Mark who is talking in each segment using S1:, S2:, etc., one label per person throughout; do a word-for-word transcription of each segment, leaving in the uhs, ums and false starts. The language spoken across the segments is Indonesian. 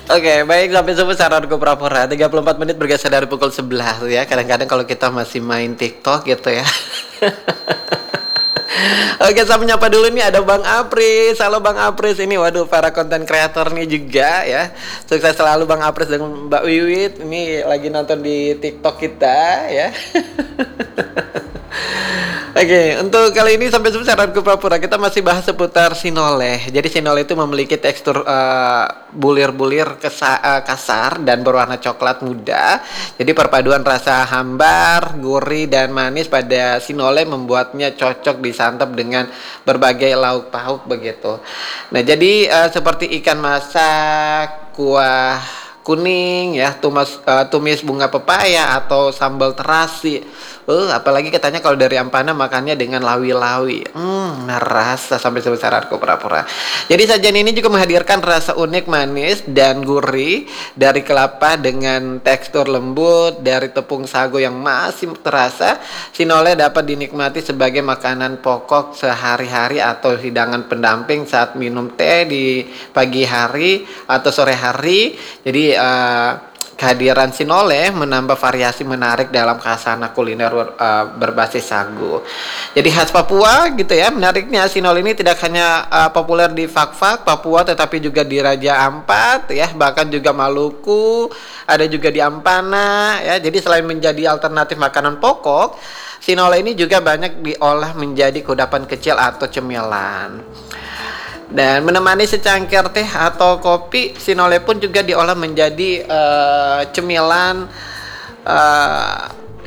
S1: Oke, baik sampai subuh saranku pura-pura tiga puluh empat menit bergeser dari pukul sebelas ya. Kadang-kadang kalau kita masih main TikTok gitu ya. Oke, saya menyapa dulu nih ada Bang Apris. Halo Bang Apris, ini waduh para konten kreator nih juga ya. Sukses selalu Bang Apris dengan Mbak Wiwit. Ini lagi nonton di TikTok kita ya. Oke, untuk kali ini sampai saran ke pura-pura kita masih bahas seputar sinole. Jadi sinole itu memiliki tekstur uh, bulir-bulir kesa- uh, kasar dan berwarna coklat muda. Jadi perpaduan rasa hambar, gurih dan manis pada sinole membuatnya cocok disantap dengan berbagai lauk pauk begitu. Nah, jadi uh, seperti ikan masak, kuah kuning ya, tumis uh, tumis bunga pepaya atau sambal terasi. Uh, apalagi katanya kalau dari Ampana makannya dengan lawi-lawi. Hmm, rasa sampai sebesar aku pura-pura. Jadi sajian ini juga menghadirkan rasa unik manis dan gurih dari kelapa dengan tekstur lembut dari tepung sagu yang masih terasa. Sinole dapat dinikmati sebagai makanan pokok sehari-hari atau hidangan pendamping saat minum teh di pagi hari atau sore hari. Jadi uh, kehadiran sinole menambah variasi menarik dalam khasana kuliner uh, berbasis sagu. Jadi khas Papua gitu ya. Menariknya sinole ini tidak hanya uh, populer di Fak-Fak Papua tetapi juga di Raja Ampat ya, bahkan juga Maluku, ada juga di Ampana ya. Jadi selain menjadi alternatif makanan pokok, sinole ini juga banyak diolah menjadi kudapan kecil atau cemilan. Dan menemani secangkir teh atau kopi, sinole pun juga diolah menjadi uh, cemilan uh,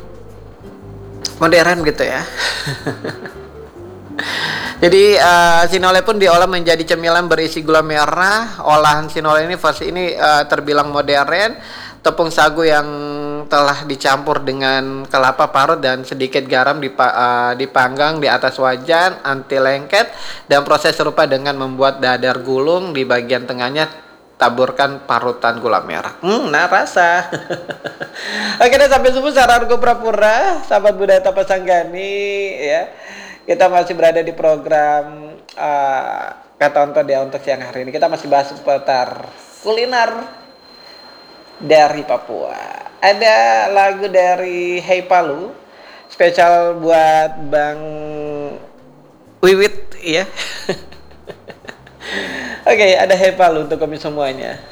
S1: modern gitu ya. Jadi uh, sinole pun diolah menjadi cemilan berisi gula merah. Olahan sinole ini versi ini uh, terbilang modern. Tepung sagu yang telah dicampur dengan kelapa parut dan sedikit garam dipa, uh, dipanggang di atas wajan anti lengket, dan proses serupa dengan membuat dadar gulung. Di bagian tengahnya taburkan parutan gula merah. Hmm, nah rasa. Oke deh, sampai subuh saranku pura-pura, sahabat budaya Tapasanggani ya. Kita masih berada di program uh, Ketonton ya untuk siang hari ini. Kita masih bahas seputar kuliner dari Papua. Ada lagu dari Hey Palu spesial buat Bang Wiwit ya. Oke, okay, ada Hey Palu untuk kami semuanya.